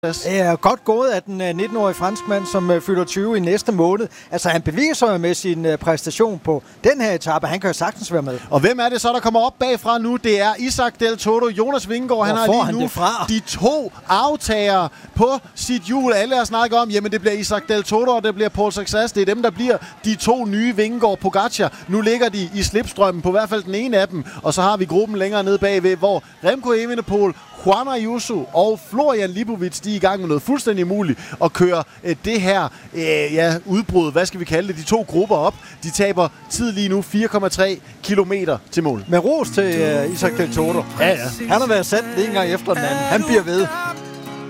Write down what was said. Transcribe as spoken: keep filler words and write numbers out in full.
Det er godt gået af den nitten-årige franskmand, som fylder tyve i næste måned. Altså, han bevæger sig med sin præstation på den her etape. Han kan jo sagtens være med. Og hvem er det så, der kommer op bagfra nu? Det er Isaac Del Toro. Jonas Vingegaard, han har lige han nu de to aftagere på sit hjul. Alle har snakket om, jamen det bliver Isaac Del Toro, og det bliver Paul Success. Det er dem, der bliver de to nye Vingegaard-Pogacar. Nu ligger de i slipstrømmen, på hvert fald den ene af dem. Og så har vi gruppen længere nede bagved, hvor Remco Evenepoel, Juan Ayuso og Florian Lipovic, de er i gang med noget fuldstændig muligt at køre øh, det her øh, ja, udbrud, hvad skal vi kalde det, de to grupper op. De taber tid lige nu fire komma tre kilometer til mål. Med ros til øh, Isaac Del Toro. Ja, ja. Han har været sat en gang efter den anden. Han bliver ved.